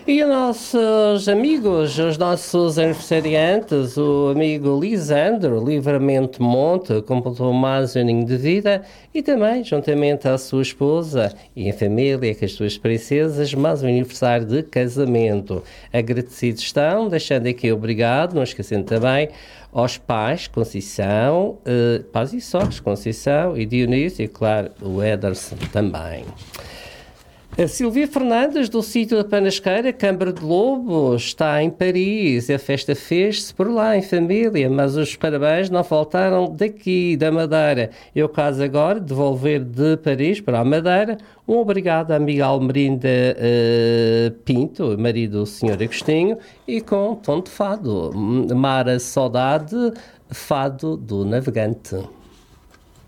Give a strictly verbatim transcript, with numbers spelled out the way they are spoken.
E os nossos amigos, os nossos aniversariantes, o amigo Lisandro, livremente Monte, completou mais um aninho de vida e também, juntamente à sua esposa e em família, com as suas princesas, mais um aniversário de casamento. Agradecidos estão, deixando aqui obrigado, não esquecendo também aos pais, Conceição, eh, pais e sogros, Conceição e Dionísio, e claro, o Ederson também. A Silvia Fernandes, do sítio da Panasqueira, Câmara de Lobo, está em Paris. A festa fez-se por lá, em família, mas os parabéns não faltaram daqui, da Madeira. Eu caso agora devolver de Paris para a Madeira. Um obrigado à amiga Almerinda uh, Pinto, marido do senhor Agostinho, e com tom de fado. Mara Saudade, fado do navegante.